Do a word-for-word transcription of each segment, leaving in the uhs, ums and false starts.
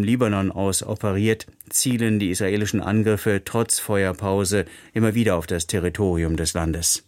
Libanon aus operiert, zielen die israelischen Angriffe trotz Feuerpause immer wieder auf das Territorium des Landes.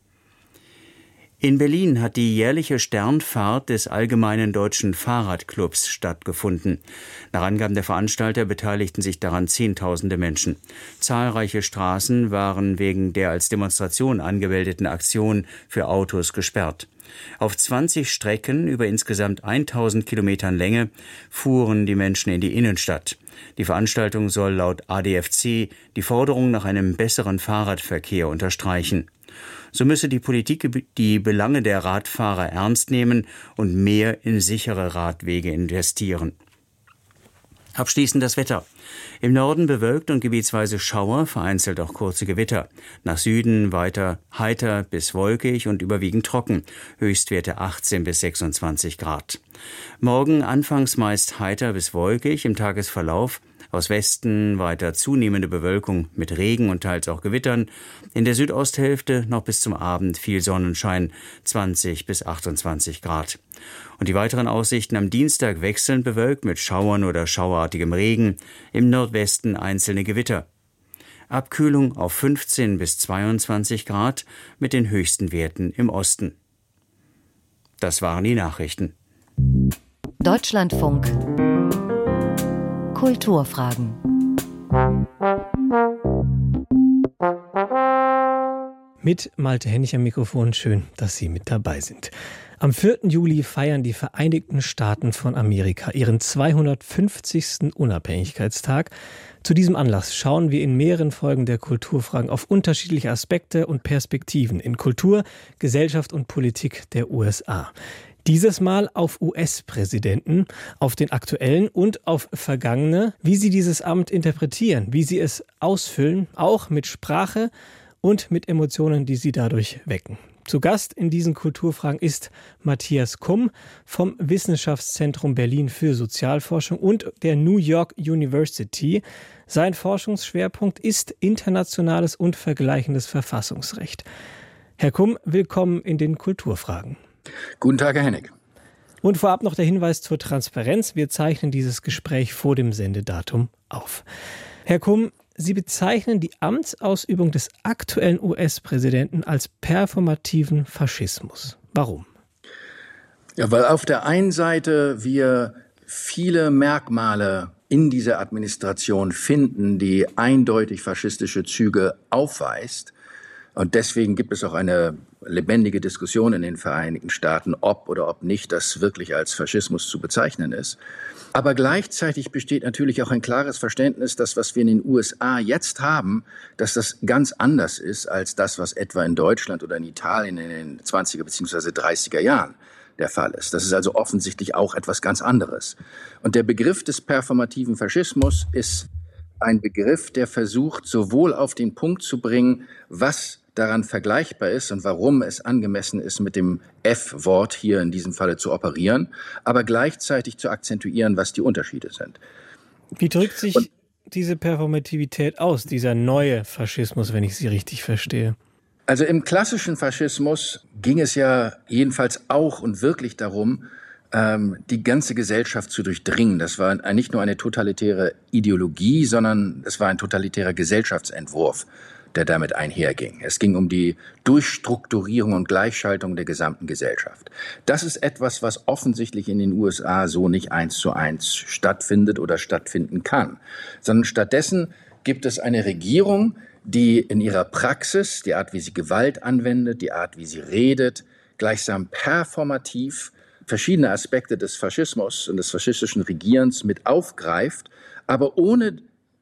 In Berlin hat die jährliche Sternfahrt des Allgemeinen Deutschen Fahrradclubs stattgefunden. Nach Angaben der Veranstalter beteiligten sich daran Zehntausende Menschen. Zahlreiche Straßen waren wegen der als Demonstration angemeldeten Aktion für Autos gesperrt. Auf zwanzig Strecken über insgesamt tausend Kilometern Länge fuhren die Menschen in die Innenstadt. Die Veranstaltung soll laut A D F C die Forderung nach einem besseren Fahrradverkehr unterstreichen. So müsse die Politik die Belange der Radfahrer ernst nehmen und mehr in sichere Radwege investieren. Abschließend das Wetter. Im Norden bewölkt und gebietsweise Schauer, vereinzelt auch kurze Gewitter. Nach Süden weiter heiter bis wolkig und überwiegend trocken. Höchstwerte achtzehn bis sechsundzwanzig Grad. Morgen anfangs meist heiter bis wolkig, im Tagesverlauf aus Westen weiter zunehmende Bewölkung mit Regen und teils auch Gewittern. In der Südosthälfte noch bis zum Abend viel Sonnenschein, zwanzig bis achtundzwanzig Grad. Und die weiteren Aussichten am Dienstag wechselnd bewölkt mit Schauern oder schauerartigem Regen. Im Nordwesten einzelne Gewitter. Abkühlung auf fünfzehn bis zweiundzwanzig Grad mit den höchsten Werten im Osten. Das waren die Nachrichten. Deutschlandfunk. Kulturfragen. Mit Malte Hennig am Mikrofon. Schön, dass Sie mit dabei sind. Am vierten Juli feiern die Vereinigten Staaten von Amerika ihren zweihundertfünfzigsten Unabhängigkeitstag. Zu diesem Anlass schauen wir in mehreren Folgen der Kulturfragen auf unterschiedliche Aspekte und Perspektiven in Kultur, Gesellschaft und Politik der U S A. Dieses Mal auf U S-Präsidenten, auf den aktuellen und auf vergangene, wie sie dieses Amt interpretieren, wie sie es ausfüllen, auch mit Sprache und mit Emotionen, die sie dadurch wecken. Zu Gast in diesen Kulturfragen ist Matthias Kumm vom Wissenschaftszentrum Berlin für Sozialforschung und der New York University. Sein Forschungsschwerpunkt ist internationales und vergleichendes Verfassungsrecht. Herr Kumm, willkommen in den Kulturfragen. Guten Tag, Herr Hennig. Und vorab noch der Hinweis zur Transparenz. Wir zeichnen dieses Gespräch vor dem Sendedatum auf. Herr Kumm, Sie bezeichnen die Amtsausübung des aktuellen U S-Präsidenten als performativen Faschismus. Warum? Ja, weil auf der einen Seite wir viele Merkmale in dieser Administration finden, die eindeutig faschistische Züge aufweist. Und deswegen gibt es auch eine lebendige Diskussion in den Vereinigten Staaten, ob oder ob nicht das wirklich als Faschismus zu bezeichnen ist. Aber gleichzeitig besteht natürlich auch ein klares Verständnis, dass was wir in den U S A jetzt haben, dass das ganz anders ist als das, was etwa in Deutschland oder in Italien in den zwanziger bzw. dreißiger Jahren der Fall ist. Das ist also offensichtlich auch etwas ganz anderes. Und der Begriff des performativen Faschismus ist ein Begriff, der versucht, sowohl auf den Punkt zu bringen, was daran vergleichbar ist und warum es angemessen ist, mit dem F-Wort hier in diesem Falle zu operieren, aber gleichzeitig zu akzentuieren, was die Unterschiede sind. Wie drückt sich und diese Performativität aus, dieser neue Faschismus, wenn ich Sie richtig verstehe? Also im klassischen Faschismus ging es ja jedenfalls auch und wirklich darum, die ganze Gesellschaft zu durchdringen. Das war nicht nur eine totalitäre Ideologie, sondern es war ein totalitärer Gesellschaftsentwurf, der damit einherging. Es ging um die Durchstrukturierung und Gleichschaltung der gesamten Gesellschaft. Das ist etwas, was offensichtlich in den U S A so nicht eins zu eins stattfindet oder stattfinden kann, sondern stattdessen gibt es eine Regierung, die in ihrer Praxis, die Art, wie sie Gewalt anwendet, die Art, wie sie redet, gleichsam performativ verschiedene Aspekte des Faschismus und des faschistischen Regierens mit aufgreift, aber ohne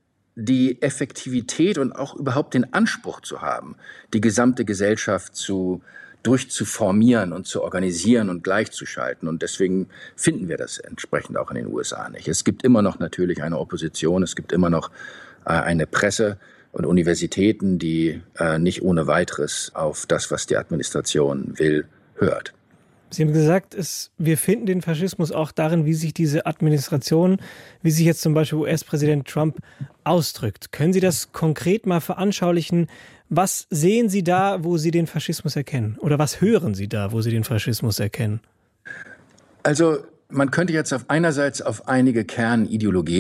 die Effektivität und auch überhaupt den Anspruch zu haben, die gesamte Gesellschaft zu durchzuformieren und zu organisieren und gleichzuschalten. Und deswegen finden wir das entsprechend auch in den U S A nicht. Es gibt immer noch natürlich eine Opposition, es gibt immer noch äh, eine Presse und Universitäten, die äh, nicht ohne weiteres auf das, was die Administration will, hört. Sie haben gesagt, es, wir finden den Faschismus auch darin, wie sich diese Administration, wie sich jetzt zum Beispiel U S-Präsident Trump ausdrückt. Können Sie das konkret mal veranschaulichen? Was sehen Sie da, wo Sie den Faschismus erkennen? Oder was hören Sie da, wo Sie den Faschismus erkennen? Also man könnte jetzt auf einerseits auf einige Kernideologien